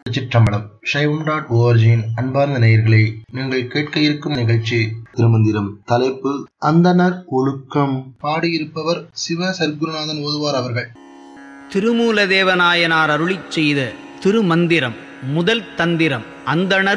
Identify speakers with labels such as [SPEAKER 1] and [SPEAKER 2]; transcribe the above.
[SPEAKER 1] சிற்றம்பலம் சைவம்.org-இன் அன்பார்ந்த நேயர்களே, நீங்கள் கேட்க இருக்கும் நிகழ்ச்சி திருமந்திரம். தலைப்பு அந்தணர் ஒழுக்கம். பாடியிருப்பவர் சிவ சர்க்குருநாதன் ஓதுவார் அவர்கள்.
[SPEAKER 2] திருமூலதேவநாயனார் அருளிச் செய்த திருமந்திரம் முதல் தந்திரம். அந்தணர்